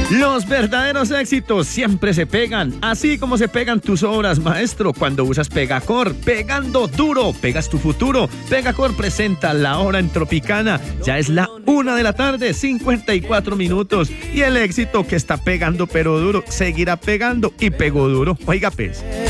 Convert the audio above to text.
Los verdaderos éxitos siempre se pegan, así como se pegan tus obras, maestro, cuando usas Pegacor. Pegando duro, pegas tu futuro. Pegacor presenta La Hora en Tropicana. Ya es la 1:00 54 minutos. Y el éxito que está pegando pero duro, seguirá pegando y pegó duro. Oiga, pues.